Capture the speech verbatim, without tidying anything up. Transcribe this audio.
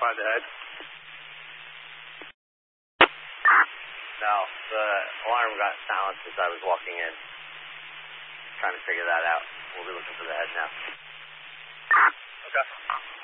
find the head? No, the alarm got silenced as I was walking in. Trying to figure that out. We'll be looking for the head now. Okay.